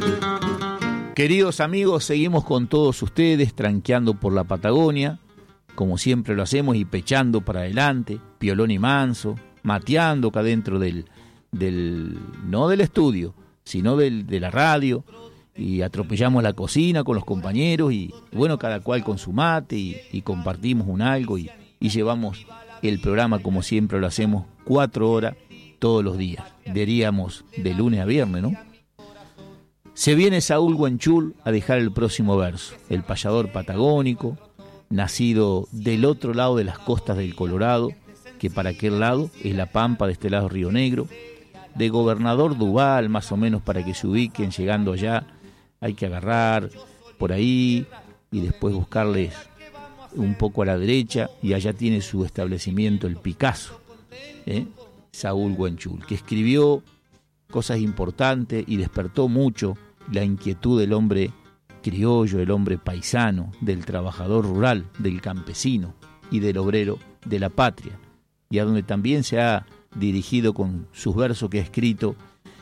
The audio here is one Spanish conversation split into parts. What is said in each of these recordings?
Queridos amigos, seguimos con todos ustedes, tranqueando por la Patagonia, como siempre lo hacemos, y pechando para adelante, piolón y manso, mateando acá dentro no del estudio, sino de la radio, y atropellamos la cocina con los compañeros, y bueno, cada cual con su mate, y compartimos un algo, y llevamos el programa como siempre lo hacemos, 4 horas todos los días, diríamos de lunes a viernes, ¿no? Se viene Saúl Guanchul a dejar el próximo verso, el payador patagónico, nacido del otro lado de las costas del Colorado, que para aquel lado es la Pampa, de este lado Río Negro, de Gobernador Duval, más o menos para que se ubiquen, llegando allá hay que agarrar por ahí y después buscarles un poco a la derecha, y allá tiene su establecimiento el Picasso, Saúl Guanchul, que escribió cosas importantes y despertó mucho la inquietud del hombre criollo, el hombre paisano, del trabajador rural, del campesino y del obrero de la patria, y a donde también se ha dirigido con sus versos que ha escrito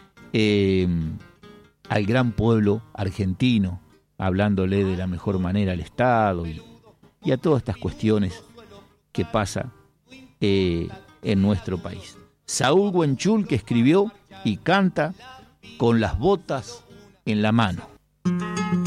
al gran pueblo argentino, hablándole de la mejor manera al Estado y a todas estas cuestiones que pasa en nuestro país. Saúl Guanchul, que escribió y canta con las botas en la mano.